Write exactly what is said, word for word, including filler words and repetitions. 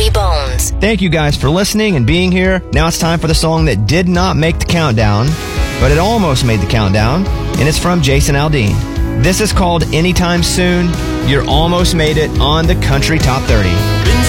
Bobby Bones. Thank you guys for listening and being here. Now it's time for the song that did not make the countdown, but it almost made the countdown, and it's from Jason Aldean. This is called Anytime Soon. You're almost made it on the Country Top thirty.